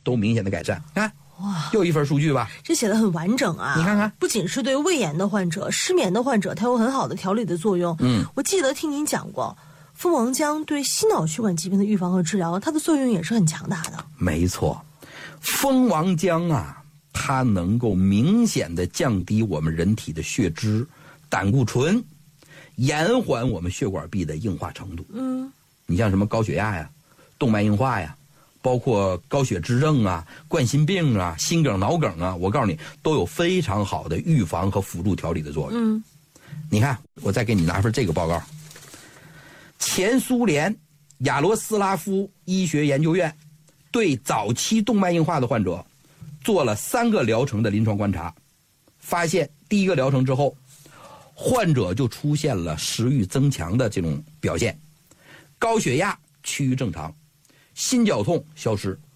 都明显的改善。看， 哇， 又一份数据吧， 这写的很完整啊！ 你看看， 不仅是对胃炎的患者、失眠的患者，它有很好的调理的作用。我记得听您讲过，蜂王浆对心脑血管疾病的预防和治疗，它的作用也是很强大的。 没错，蜂王浆啊，它能够明显的降低我们人体的血脂、胆固醇，延缓我们血管壁的硬化程度。你像什么高血压呀、动脉硬化呀，包括高血脂症啊、冠心病啊、心梗、脑梗啊，我告诉你，都有非常好的预防和辅助调理的作用。你看，我再给你拿份这个报告，前苏联亚罗斯拉夫医学研究院对早期动脉硬化的患者做了3个疗程的临床观察，发现第1个疗程之后，患者就出现了食欲增强的这种表现，高血压趋于正常，心绞痛消失，